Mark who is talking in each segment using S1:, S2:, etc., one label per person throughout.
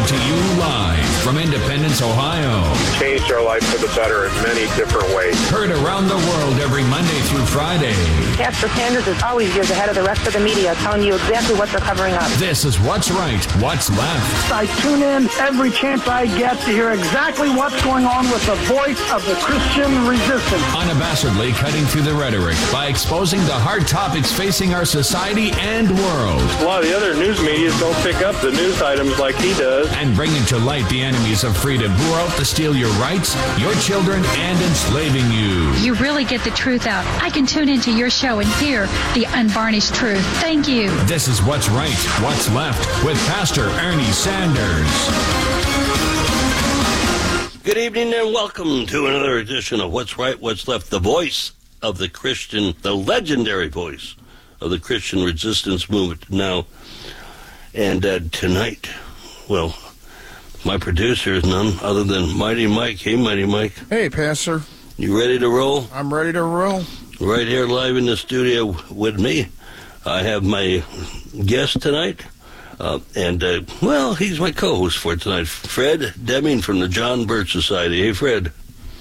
S1: Coming to you live from Independence, Ohio.
S2: Changed our life for the better in many different ways.
S1: Heard around the world every Monday through Friday.
S3: Pastor Sanders is always years ahead of the rest of the media, telling you exactly what they're covering up.
S1: This is What's Right, What's Left.
S4: I tune in every chance I get to hear exactly what's going on with the voice of the Christian resistance.
S1: Unabashedly cutting through the rhetoric by exposing the hard topics facing our society and world.
S2: A lot of the other news media don't pick up the news items like he does.
S1: And bringing to light the enemies of freedom who are out to steal your rights, your children, and enslaving you.
S5: You really get the truth out. I can tune into your show and hear the unvarnished truth. Thank you.
S1: This is What's Right, What's Left with Pastor Ernie Sanders.
S6: Good evening and welcome to another edition of What's Right, What's Left, the voice of the Christian, the legendary voice of the Christian resistance movement now. And tonight, well, my producer is none other than Mighty Mike. Hey, Mighty Mike.
S7: Hey, Pastor.
S6: You ready to roll?
S7: I'm ready to roll.
S6: Right here live in the studio with me, I have my guest tonight. Well, he's my co-host for tonight, Fred Deming from the John Birch Society. Hey, Fred.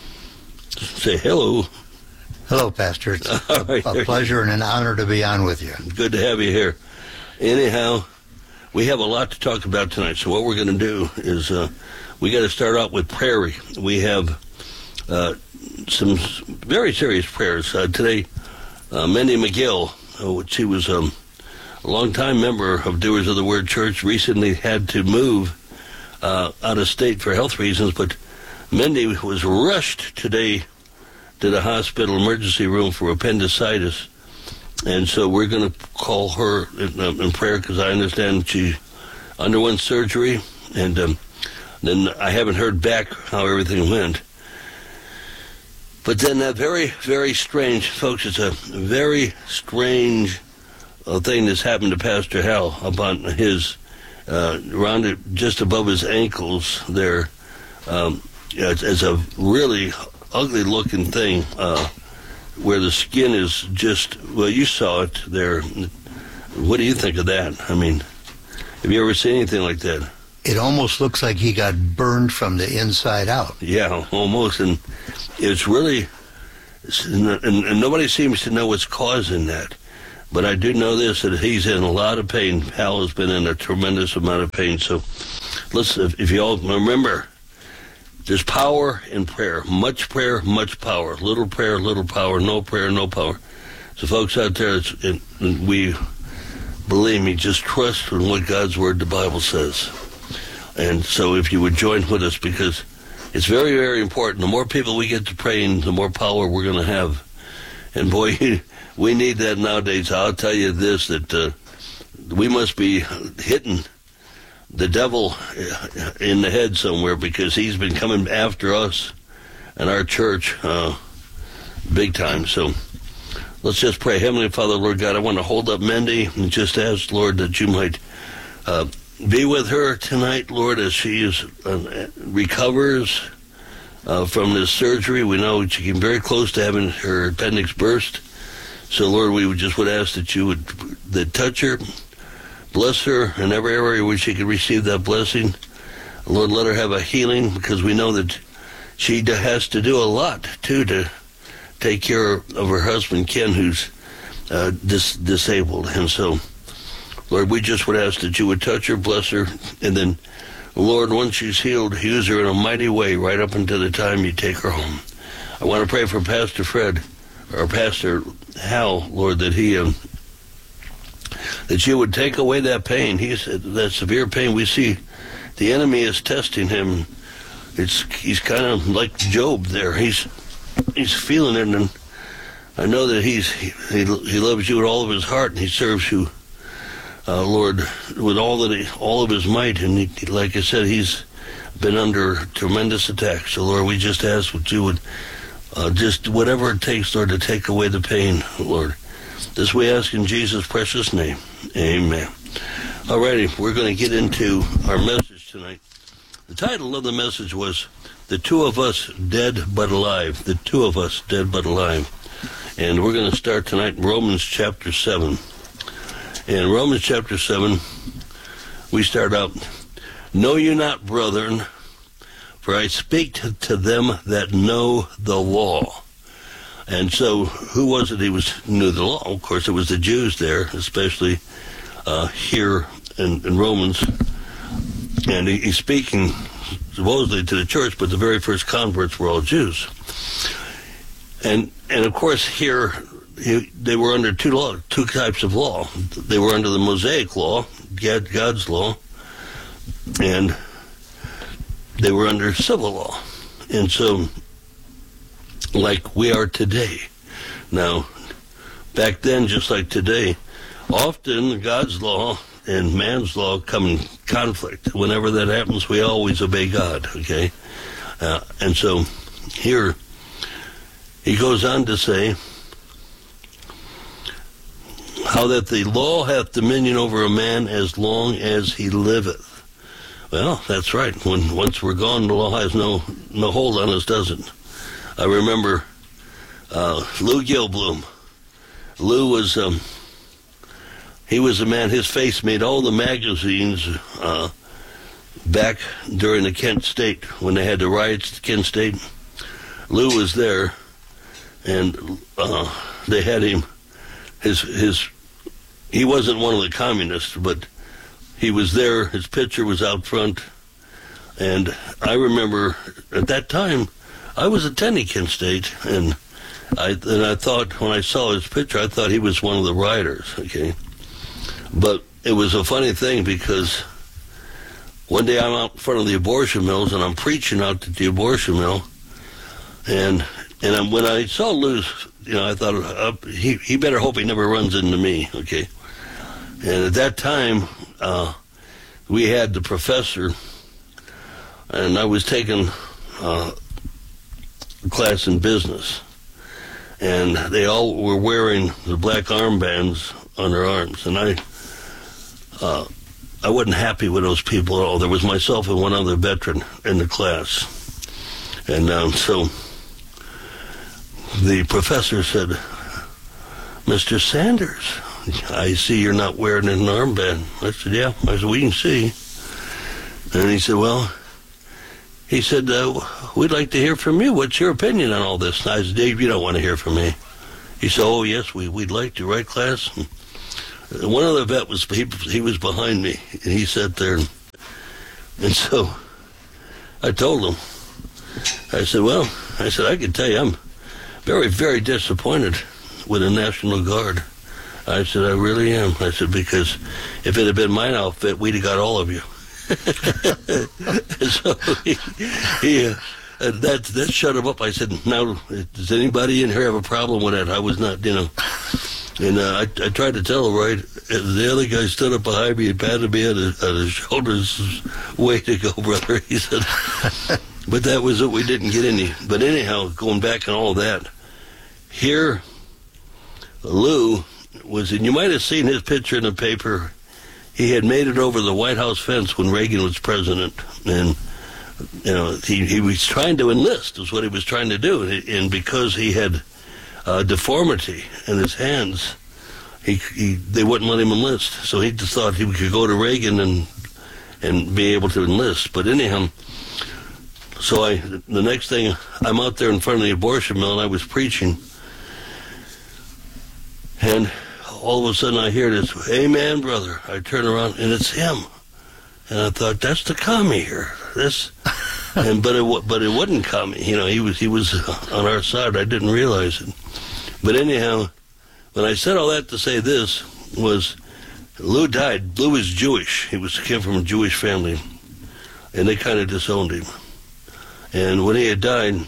S6: Say hello.
S8: Hello, Pastor. It's a pleasure and an honor to be on with you.
S6: Good to have you here. Anyhow, we have a lot to talk about tonight, so what we're going to do is we got to start out with prayer. We have some very serious prayers. Today, Mindy McGill, she was a longtime member of Doers of the Word Church, recently had to move out of state for health reasons, but Mindy was rushed today to the hospital emergency room for appendicitis. And so we're going to call her in prayer because I understand she underwent surgery, and then I haven't heard back how everything went. But then that very, very strange, folks, it's a very strange thing that's happened to Pastor Hal upon his, around it, just above his ankles there. It's a really ugly looking thing where the skin is just, well, you saw it there. What do you think of that? I mean, have you ever seen anything like that?
S8: It almost looks like he got burned from the inside out.
S6: Yeah, almost. And it's really, and nobody seems to know what's causing that. But I do know this, that he's in a lot of pain. Hal has been in a tremendous amount of pain. So let's, if you all remember, there's power in prayer. Much prayer, much power. Little prayer, little power. No prayer, no power. So folks out there, we, believe me, just trust in what God's Word, the Bible says. And so if you would join with us, because it's very, very important. The more people we get to praying, the more power we're going to have. And boy, we need that nowadays. I'll tell you this, that we must be hitting the devil in the head somewhere, because he's been coming after us and our church big time. So let's just pray. Heavenly Father, Lord God, I want to hold up Mindy and just ask, Lord, that you might be with her tonight, Lord, as she is recovers from this surgery. We know she came very close to having her appendix burst. So, Lord, we would ask that you would touch her, bless her in every area where she could receive that blessing. Lord, let her have a healing, because we know that she has to do a lot, too, to take care of her husband, Ken, who's disabled. And so, Lord, we just would ask that you would touch her, bless her, and then, Lord, once she's healed, use her in a mighty way right up until the time you take her home. I want to pray for Pastor Fred, or Pastor Hal, Lord, that he that you would take away that pain. That severe pain. We see the enemy is testing him. He's kind of like Job there. He's feeling it, and I know that he loves you with all of his heart, and he serves you, Lord, with all of his might. And like I said, he's been under tremendous attack. So, Lord, we just ask that you would just whatever it takes, Lord, to take away the pain, Lord. This we ask in Jesus' precious name. Amen. Alrighty, we're going to get into our message tonight. The title of the message was The Two of Us Dead But Alive. The Two of Us Dead But Alive. And we're going to start tonight in Romans chapter 7. In Romans chapter 7, we start out, Know you not, brethren, for I speak to them that know the law. And so, who was it who knew the law? Of course, it was the Jews there, especially here in Romans. And he's speaking supposedly to the church, but the very first converts were all Jews. And of course, here they were under two types of law. They were under the Mosaic law, God's law, and they were under civil law. And so, like we are today. Now, back then, just like today, often God's law and man's law come in conflict. Whenever that happens, we always obey God, okay? And so, here, he goes on to say, how that the law hath dominion over a man as long as he liveth. Well, that's right. Once we're gone, the law has no hold on us, does it? I remember Lou Gilblum. Lou was he was a man. His face made all the magazines back during the Kent State when they had the riots at Kent State. Lou was there, and they had him. He wasn't one of the communists, but he was there. His picture was out front, and I remember at that time I was attending Kent State, and I thought when I saw his picture, I thought he was one of the rioters. Okay, but it was a funny thing because one day I'm out in front of the abortion mills and I'm preaching out at the abortion mill, and when I saw Lou, I thought he better hope he never runs into me. Okay. And at that time, we had the professor, and I was taking a class in business, and they all were wearing the black armbands on their arms, and I wasn't happy with those people at all. There was myself and one other veteran in the class, and so the professor said, "Mr. Sanders, I see you're not wearing an armband." I said, "Yeah." I said, "We can see." And he said, "We'd like to hear from you. What's your opinion on all this?" And I said, "Dave, you don't want to hear from me." He said, "Oh, yes, we'd like to, right, class?" And one other vet he was behind me, and he sat there. And so I told him, I said, "I can tell you I'm very, very disappointed with the National Guard." I said, "I really am." I said, "Because if it had been my outfit, we'd have got all of you." So that shut him up. I said, "Now, does anybody in here have a problem with that?" I was not, And I tried to tell him, right, and the other guy stood up behind me and patted me on his shoulders. "Way to go, brother," he said. But that was it. We didn't get any. But anyhow, going back and all that, here, Lou was, and you might have seen his picture in the paper. He had made it over the White House fence when Reagan was president, and he was trying to enlist, is what he was trying to do, and because he had deformity in his hands, they wouldn't let him enlist. So he just thought he could go to Reagan and be able to enlist. But anyhow, so the next thing, I'm out there in front of the abortion mill, and I was preaching, and all of a sudden I hear this, "Amen, brother." I turn around, and it's him. And I thought, that's the commie here. But it wasn't commie. He was on our side. I didn't realize it. But anyhow, when I said all that to say this, was Lou died. Lou was Jewish. He came from a Jewish family, and they kind of disowned him. And when he had died,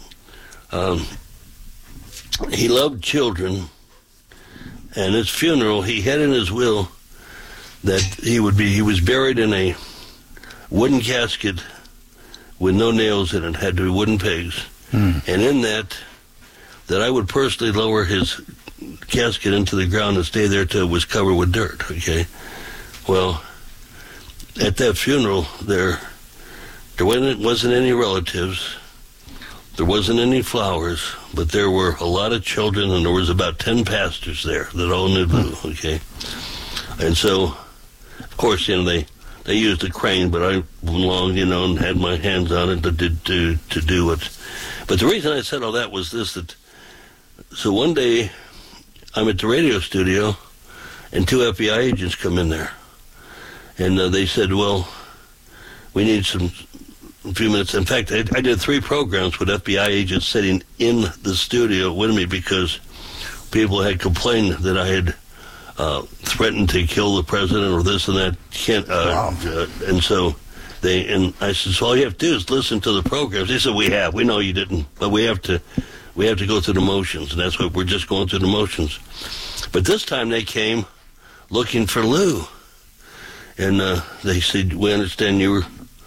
S6: he loved children. And his funeral, he had in his will that he was buried in a wooden casket with no nails in it, had to be wooden pegs. And in that I would personally lower his casket into the ground and stay there till it was covered with dirt, okay? Well, at that funeral, there wasn't any relatives, there wasn't any flowers, but there were a lot of children, and there was about 10 pastors there that all knew Lou, okay? And so, of course, they they used a crane, but I belonged, and had my hands on it to do it. But the reason I said all that was this, so one day I'm at the radio studio, and 2 FBI agents come in there. And they said, well, we need a few minutes. In fact, I did 3 programs with FBI agents sitting in the studio with me because people had complained that I had threatened to kill the president or this and that.
S8: Wow.
S6: And so I said, so all you have to do is listen to the programs. They said, we know you didn't, but we have to go through the motions, and that's what we're just going through the motions. But this time they came looking for Lou, and they said, we understand you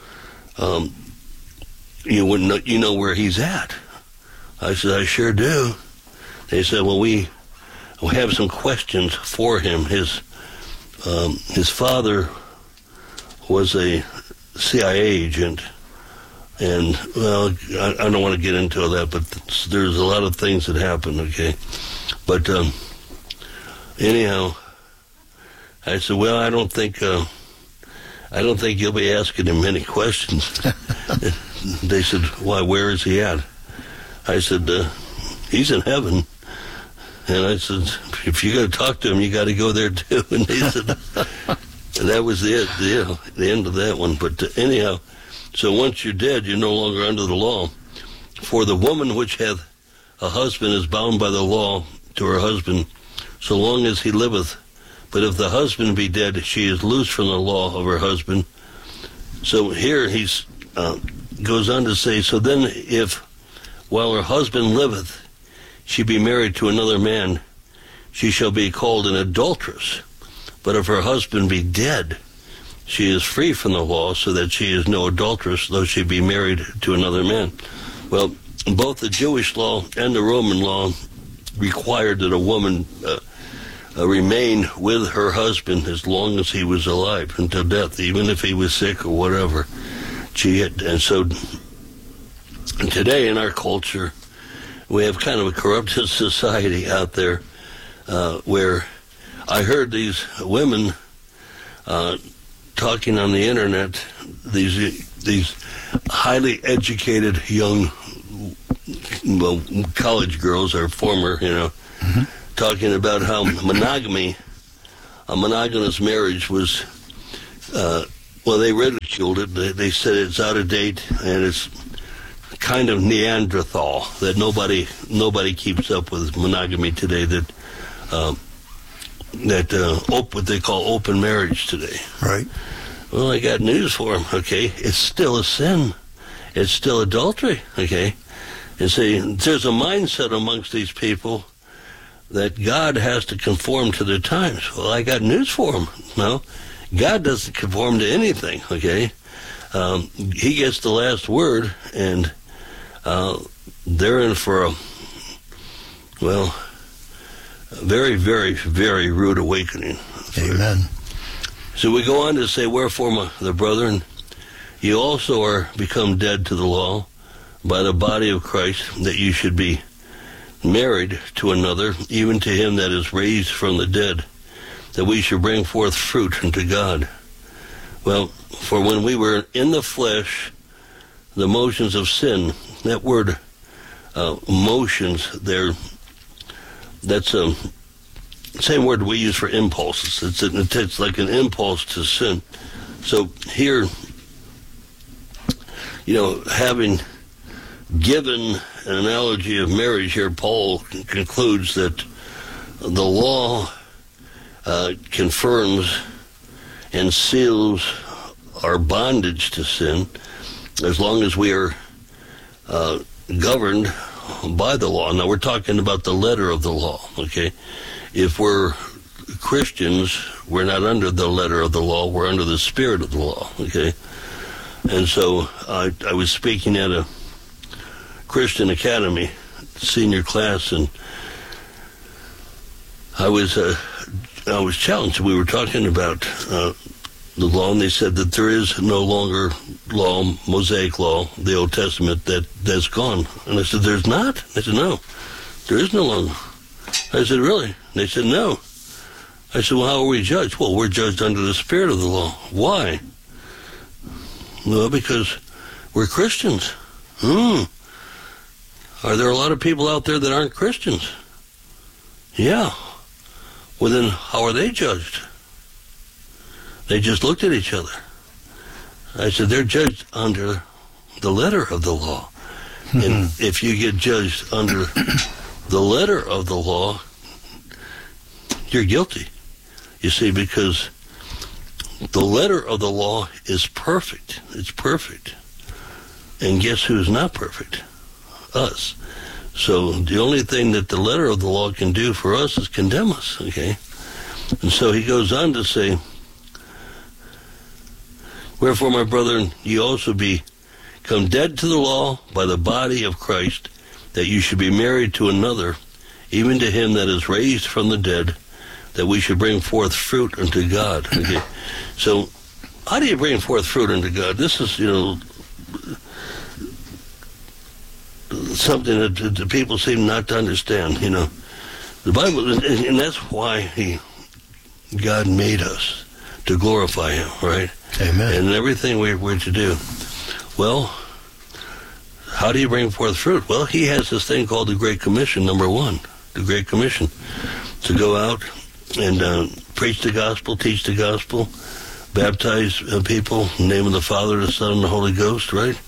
S6: know where he's at. I said, I sure do. They said, well, we have some questions for him. His father was a CIA agent, and, well, I don't want to get into all that, but there's a lot of things that happened, okay? But anyhow, I said, well, I don't think you'll be asking him many questions. They said, why, where is he at? I said, he's in heaven. And I said, if you got to talk to him, you got to go there too. And they said, that was the end of that one. But anyhow, so once you're dead, you're no longer under the law. For the woman which hath a husband is bound by the law to her husband, so long as he liveth. But if the husband be dead, she is loose from the law of her husband. So here he's goes on to say, so then if, while her husband liveth, she be married to another man, she shall be called an adulteress. But if her husband be dead, she is free from the law, so that she is no adulteress, though she be married to another man. Well, both the Jewish law and the Roman law required that a woman remain with her husband as long as he was alive, until death, even if he was sick or whatever. And so today in our culture, we have kind of a corrupted society out there where I heard these women talking on the internet, these highly educated young, college girls or former, talking about how a monogamous marriage was, they ridiculed it. They said it's out of date and it's kind of Neanderthal, that nobody keeps up with monogamy today, what they call open marriage today.
S8: Right.
S6: Well, I got news for them, okay? It's still a sin. It's still adultery, okay? And see, there's a mindset amongst these people that God has to conform to the times. Well, I got news for them. No, God doesn't conform to anything, okay? He gets the last word, and they're in for a very, very, very rude awakening.
S8: Amen.
S6: So we go on to say, wherefore, the brethren, you also are become dead to the law by the body of Christ, that you should be married to another, even to him that is raised from the dead, that we should bring forth fruit unto God. Well, for when we were in the flesh, the motions of sin, that word motions there, that's the same word we use for impulses. It's like an impulse to sin. So here, having given an analogy of marriage here, Paul concludes that the law confirms and seals our bondage to sin as long as we are governed by the law. Now, we're talking about the letter of the law, okay? If we're Christians, we're not under the letter of the law, we're under the spirit of the law, okay? And so I was speaking at a Christian Academy senior class, and I was challenged. We were talking about the law, and they said that there is no longer law, Mosaic law, the Old Testament, that's gone. And I said, there's not? They said, no, there is no longer. I said, really? And they said, no. I said, well, how are we judged? Well, we're judged under the spirit of the law. Why? Well, because we're Christians. Are there a lot of people out there that aren't Christians? Yeah. Well, then how are they judged? They just looked at each other. I said, they're judged under the letter of the law. And if you get judged under the letter of the law, you're guilty. You see, because the letter of the law is perfect. It's perfect. And guess who's not perfect? Us. So the only thing that the letter of the law can do for us is condemn us, okay? And so he goes on to say, wherefore, my brethren, ye also become dead to the law by the body of Christ, that you should be married to another, even to him that is raised from the dead, that we should bring forth fruit unto God. Okay? So how do you bring forth fruit unto God? This is, something that the people seem not to understand, The Bible, and that's why God made us, to glorify him, right?
S8: Amen.
S6: And everything we're to do. Well, how do you bring forth fruit? Well, he has this thing called the Great Commission, number 1, the Great Commission, to go out and preach the gospel, teach the gospel, baptize people in the name of the Father, the Son, and the Holy Ghost, right?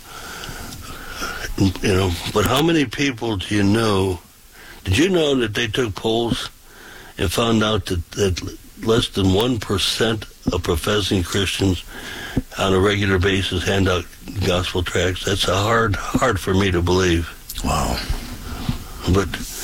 S6: But how many people do you know? Did you know that they took polls and found out that less than 1% of professing Christians on a regular basis hand out gospel tracts? That's hard for me to believe.
S8: Wow.
S6: But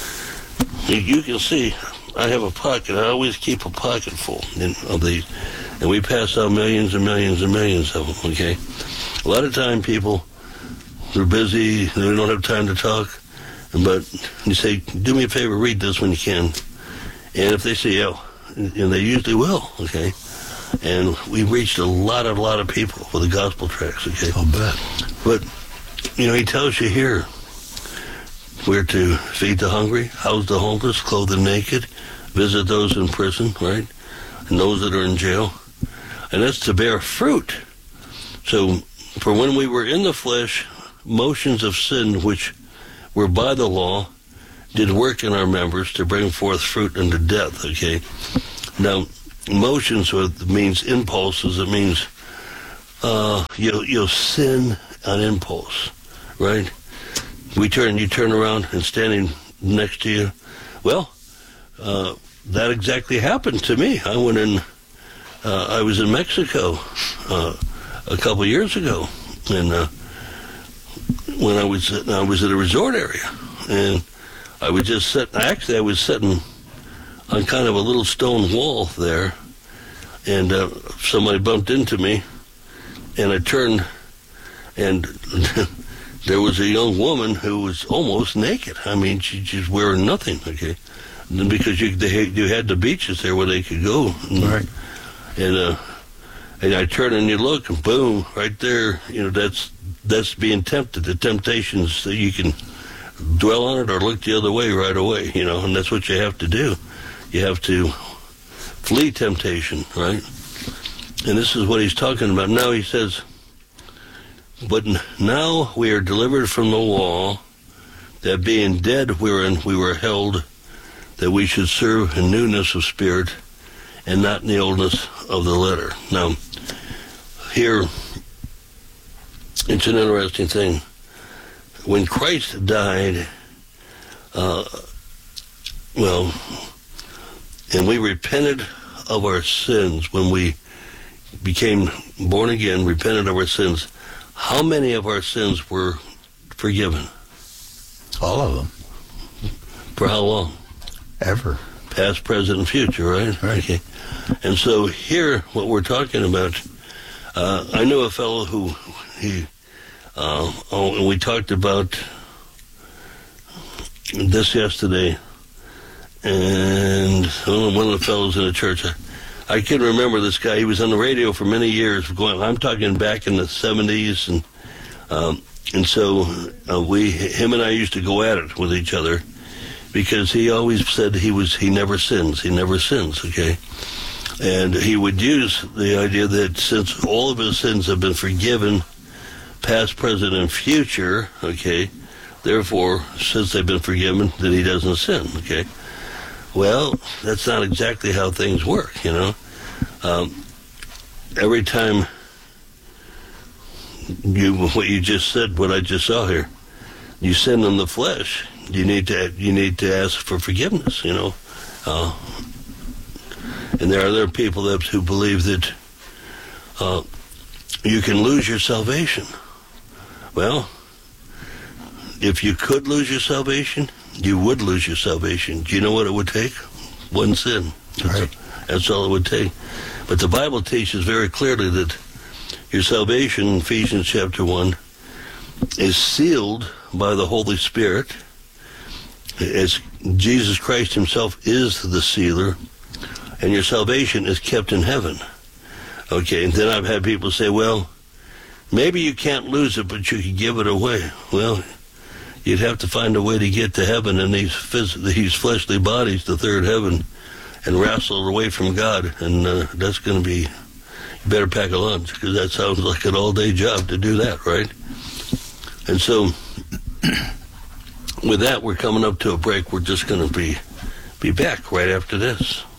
S6: you can see, I have a pocket. I always keep a pocket full of these. And we pass out millions and millions and millions of them, okay? A lot of time people, they're busy, they don't have time to talk, but you say, do me a favor, read this when you can. And if they say, and they usually will, okay? And we've reached a lot of people with the gospel tracts, okay?
S8: I'll bet.
S6: But, he tells you here, we're to feed the hungry, house the homeless, clothe the naked, visit those in prison, right? And those that are in jail. And that's to bear fruit. So, for when we were in the flesh, motions of sin which were by the law did work in our members to bring forth fruit unto death, okay? Now, motions means impulses. It means you'll sin on impulse, right? You turn around and standing next to you. Well, that exactly happened to me. I went in, I was in Mexico a couple years ago, and when I was at a resort area, and I was just sitting. Actually, I was sitting on kind of a little stone wall there, and somebody bumped into me, and I turned, and there was a young woman who was almost naked. I mean, she's wearing nothing, okay? And because you had the beaches there where they could go,
S8: right?
S6: And I turn and you look, and boom, right there, that's being tempted. The temptations that you can dwell on it or look the other way right away, and that's what you have to do. You have to flee temptation, right? And this is what he's talking about. Now he says, but now we are delivered from the law, that being dead wherein we were held, that we should serve in newness of spirit and not in the oldness of the letter. Now, here, it's an interesting thing. When Christ died, and we repented of our sins, when we became born again, repented of our sins, how many of our sins were forgiven?
S8: All of them.
S6: For how long?
S8: Ever.
S6: Past, present, and future, right?
S8: Right.
S6: Okay. And so here, what we're talking about, I know a fellow who, and we talked about this yesterday, and one of the fellows in the church, I can remember this guy. He was on the radio for many years. I'm talking back in the 70s, and so him and I used to go at it with each other, because he always said he never sins. He never sins, okay? And he would use the idea that since all of his sins have been forgiven past, present, and future, okay, therefore, since they've been forgiven, that he doesn't sin, okay? Well, that's not exactly how things work, you know. Every time what you just said, what I just saw here, you sin in the flesh, you need to ask for forgiveness, you know. And there are other people who believe that you can lose your salvation. Well, if you could lose your salvation, you would lose your salvation. Do you know what it would take? One sin. That's all it would take. But the Bible teaches very clearly that your salvation, in Ephesians chapter 1, is sealed by the Holy Spirit, as Jesus Christ himself is the sealer, and your salvation is kept in heaven. Okay, and then I've had people say, well, maybe you can't lose it, but you can give it away. Well, you'd have to find a way to get to heaven in these fleshly bodies, the third heaven, and wrestle away from God, and that's going to be, you better pack a lunch, because that sounds like an all-day job to do that, right? And so, with that, we're coming up to a break. We're just going to be back right after this.